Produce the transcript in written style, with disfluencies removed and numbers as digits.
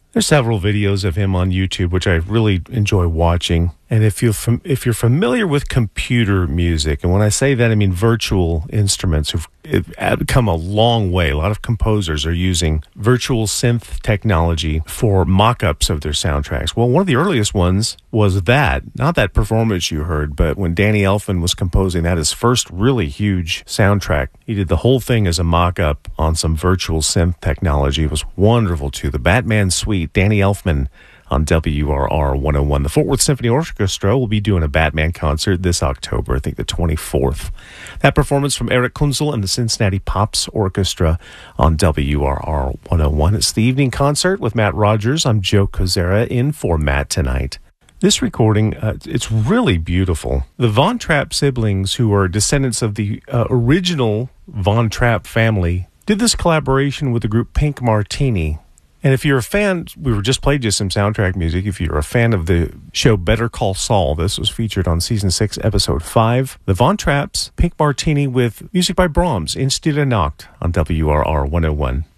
There's several videos of him on YouTube, which I really enjoy watching. And if you're familiar with computer music, and when I say that, I mean virtual instruments have come a long way. A lot of composers are using virtual synth technology for mock-ups of their soundtracks. Well, one of the earliest ones was not that performance you heard, but when Danny Elfman was composing his first really huge soundtrack, he did the whole thing as a mock-up on some virtual synth technology. It was wonderful, too. The Batman Suite, Danny Elfman, on WRR 101. The Fort Worth Symphony Orchestra will be doing a Batman concert this October, I think the 24th. That performance from Eric Kunzel and the Cincinnati Pops Orchestra on WRR 101. It's the evening concert with Matt Rogers. I'm Joe Kozera in for Matt tonight. This recording, it's really beautiful. The Von Trapp siblings, who are descendants of the original Von Trapp family, did this collaboration with the group Pink Martini. And if you're a fan, we just played you some soundtrack music. If you're a fan of the show Better Call Saul, this was featured on Season 6, Episode 5. The Von Trapps, Pink Martini with music by Brahms, In Stille Nacht on WRR 101.